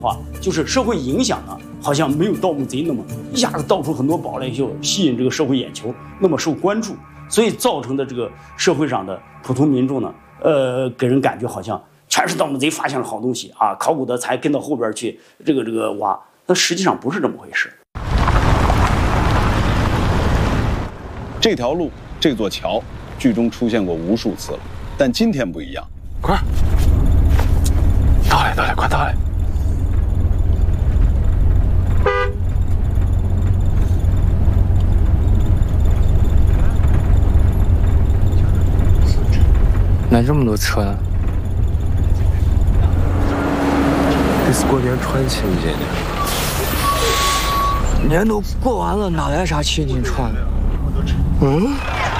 话，就是社会影响呢，好像没有盗墓贼那么一下子盗出很多宝来，就吸引这个社会眼球，那么受关注，所以造成的这个社会上的普通民众呢，给人感觉好像全是盗墓贼发现了好东西啊，考古的才跟到后边去这个挖，那实际上不是这么回事。 这条路、这座桥，剧中出现过无数次了，但今天不一样。 快，到来，快到来！哪这么多车呢？这是过年串亲戚呢。 年都过完了，哪来啥亲戚串？嗯。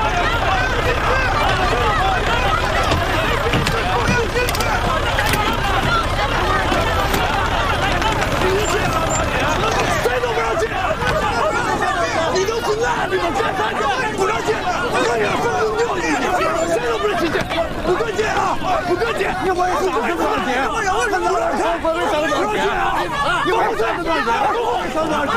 不客气，你我也是不客气。我怎么了？我没想多少钱啊！你我赚了多少钱？我没想多少钱。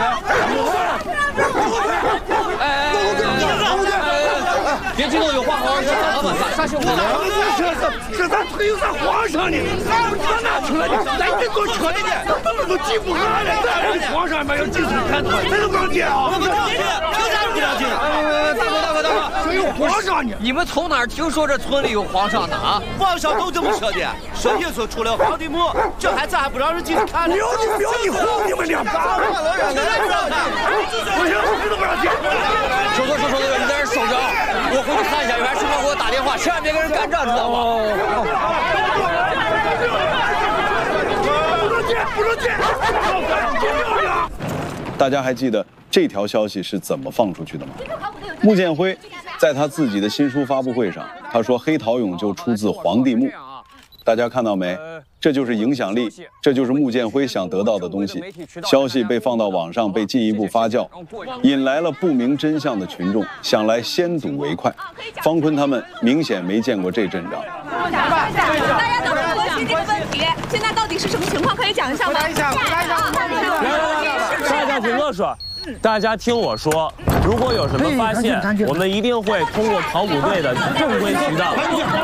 别激动，有话好好说。老板，啥情况？ 这咱村有啥皇上呢？咱哪去了呢？咱这坐车的呢，他们都挤不下来。咱皇上面要进村看团，咱都不让进啊！ 凭啥不让进？大哥， 这有皇上呢！ 你们从哪儿听说这村里有皇上呢？啊，网上都这么说的，说听说出了皇帝墓，这咱还不让人进去看呢？ 苗你哄你们俩！不行，谁都不让进！ 收队，你在这守着，我回去看一下，有啥情况给我打电话，千万别跟人干仗，知道吗？ 不能进！ 大家还记得这条消息是怎么放出去的吗？穆建辉在他自己的新书发布会上，他说黑陶俑就出自黄帝墓。大家看到没？这就是影响力，这就是穆建辉想得到的东西。消息被放到网上，被进一步发酵，引来了不明真相的群众，想来先睹为快。方坤他们明显没见过这阵仗。 大家都很关心这个问题，现在到底是什么情况？可以讲一下吗？ 大家听我说，大家听我说，如果有什么发现，我们一定会通过考古队的正规渠道。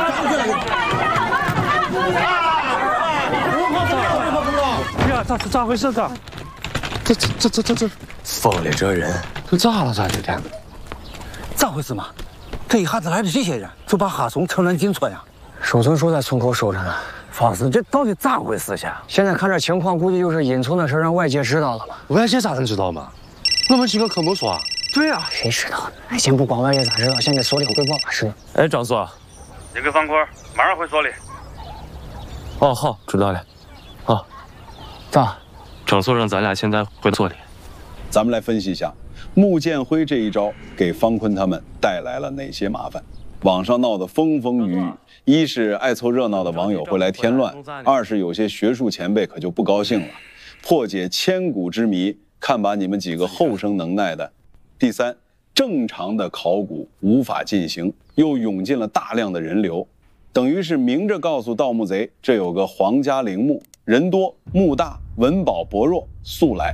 呀，咋回事？这疯了！这人这咋了？ 咋回事嘛？这一下子来了这些人，就把哈松城南进村呀。 守村说在村口守着呢。 方师，这到底咋回事去？ 现在看这情况，估计就是隐村的事让外界知道了吧？ 外界咋能知道嘛？我们几个可没说。 对呀， 谁知道？哎，先不管外界咋知道，先给所里汇报吧。是的。 哎，张所， 你给方坤，马上回所里。 哦，好，知道了。好， 咋？ 张所让咱俩现在回所里。 咱们来分析一下，穆建辉这一招给方坤他们带来了哪些麻烦？网上闹得风风雨雨，一是爱凑热闹的网友会来添乱，二是有些学术前辈可就不高兴了。破解千古之谜，看把你们几个后生能耐的。第三，正常的考古无法进行，又涌进了大量的人流，等于是明着告诉盗墓贼，这有个皇家陵墓，人多墓大，文保薄弱，速来。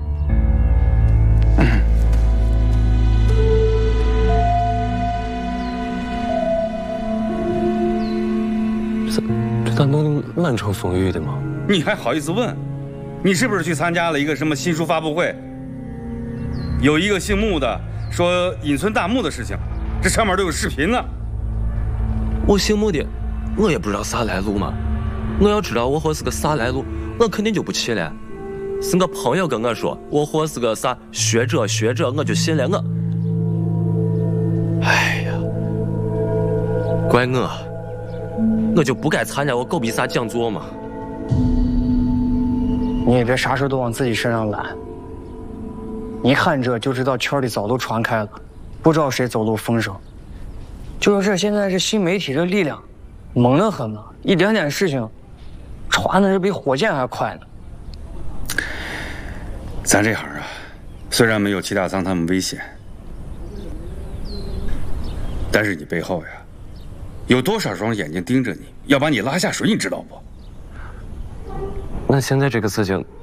这咋能满城风雨的吗？ 你还好意思问？你是不是去参加了一个什么新书发布会？有一个姓穆的说隐村大墓的事情，这上面都有视频呢。 我姓穆的，我也不知道啥来路嘛。我要知道我活是个啥来路，我肯定就不去了。是我朋友跟我说我活是个啥学者，我就信了我。哎呀，怪我就不该参加我狗逼啥讲座嘛。 你也别啥事都往自己身上揽。一看这就知道圈里早都传开了，不知道谁走漏风声。就说这现在这新媒体的力量猛得很了，一点点事情传的是比火箭还快呢。 咱这行啊，虽然没有齐大仓他们危险，但是你背后呀，有多少双眼睛盯着你，要把你拉下水，你知道不？ 那现在这个事情